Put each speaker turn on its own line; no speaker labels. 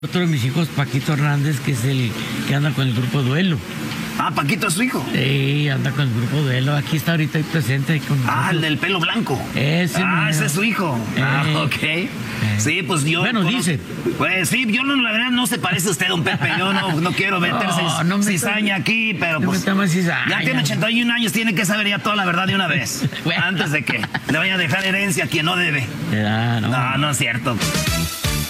Otro de mis hijos, Paquito Hernández, que es el que anda con el grupo Duelo.
Ah, Paquito es su hijo.
Sí, anda con el grupo Duelo. Aquí está ahorita ahí presente. Con
el del pelo blanco.
Ese
es su hijo. Ok. Sí, pues yo...
Bueno, dice.
Pues sí, yo no, la verdad no se parece a usted, don Pepe. Yo no quiero meterse cizaña aquí, pero pues... Ya tiene 81 años, tiene que saber ya toda la verdad de una vez. Bueno. Antes de que le vaya a dejar herencia a quien no debe.
No
es cierto.